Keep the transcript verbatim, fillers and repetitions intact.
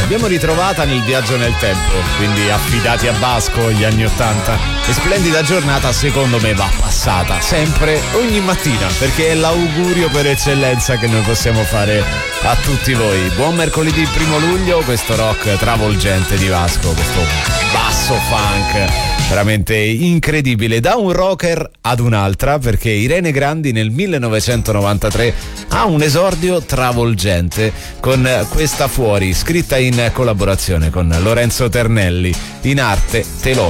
l'abbiamo ritrovata nel viaggio nel tempo, quindi affidati a Vasco gli anni ottanta. E splendida giornata secondo me va passata sempre, ogni mattina, perché è l'augurio per eccellenza che noi possiamo fare a tutti voi. Buon mercoledì primo luglio, questo rock travolgente di Vasco, questo basso funk veramente incredibile, da un rocker ad un'altra, perché Irene Grandi nel millenovecentonovantatré ha un esordio travolgente con questa Fuori, scritta in collaborazione con Lorenzo Ternelli, in arte Telone.